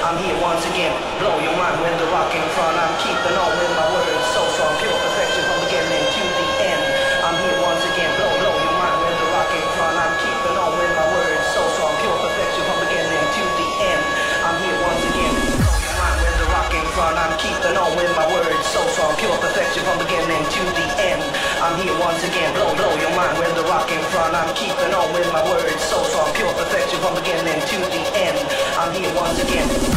I'm here once again, blow your mind with the rock in front. I'm keeping on with my words, so strong, pure perfection from beginning to the end. I'm here once again, blow your mind with the rock in front. I'm keeping on with my words, so strong, pure perfection from beginning to the end. I'm here once again, blow your mind with the rock in front. I'm keeping on with my words, so strong, pure perfection from beginning to the end. I'm here once again, blow your mind with the rock in front. I'm keeping on with my words, so strong, pure perfection from beginning to the end. I'm here once again.